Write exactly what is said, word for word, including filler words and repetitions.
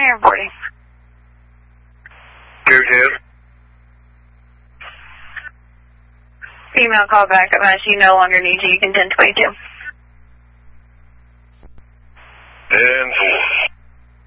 you're boarding. two ten. Female call back. About she no longer needs you. You can ten twenty-two. ten four.